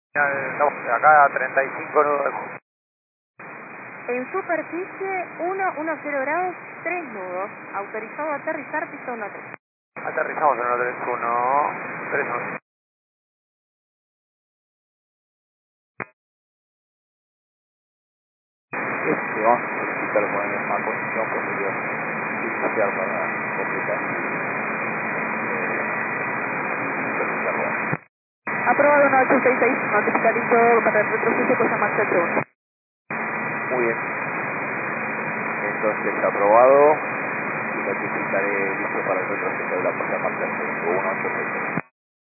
Estamos acá a 35 nudos. En superficie 110 grados, 3 nudos. Autorizado a aterrizar, pista 13. Aterrizamos en 131, 3 nudos. Vamos a solicitar poner más posición posterior iniciar para completar. Aprobado 1866, notifica listo para el retroceso, cosa más pregunta. Muy bien. Entonces aprobado y notificaré listo para el retroceso de la puesta en marcha 1866.